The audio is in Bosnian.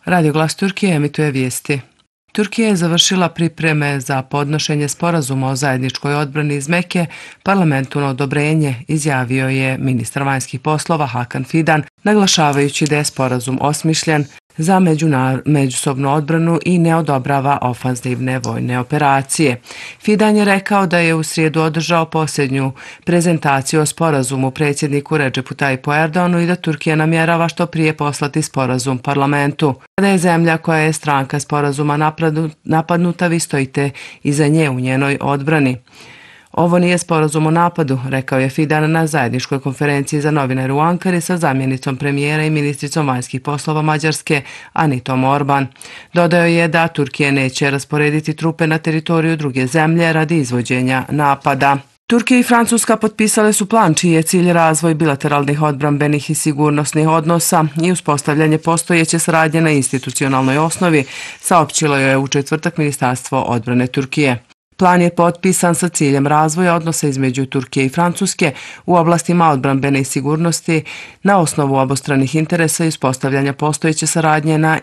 Radio Glas Turkije emituje vijesti. Turkija je završila pripreme za podnošenje sporazuma o zajedničkoj odbrani iz Mekke parlamentu na odobrenje, izjavio je ministar vanjskih poslova Hakan Fidan, naglašavajući da je sporazum osmišljen za međusobnu odbranu i ne odobrava ofanzivne vojne operacije. Fidan je rekao da je u srijedu održao posljednju prezentaciju o sporazumu predsjedniku Recepu Tayyipu Erdoganu i da Turkija namjerava što prije poslati sporazum parlamentu. Kada je zemlja koja je stranka sporazuma napadnuta, vi stojite iza nje u njenoj odbrani. Ovo nije sporazum o napadu, rekao je Fidan na zajedničkoj konferenciji za novinare u Ankari sa zamjenicom premijera i ministricom vanjskih poslova Mađarske Anitom Orban. Dodao je da Turkija neće rasporediti trupe na teritoriju druge zemlje radi izvođenja napada. Turkija i Francuska potpisale su plan čiji je cilj razvoj bilateralnih odbrambenih i sigurnosnih odnosa i uspostavljanje postojeće saradnje na institucionalnoj osnovi, saopćilo je u četvrtak Ministarstvo odbrane Turkije. Plan je potpisan sa ciljem razvoja odnosa između Turkije i Francuske u oblastima odbrambene i sigurnosti na osnovu obostranih interesa i uspostavljanja postojeće saradnje na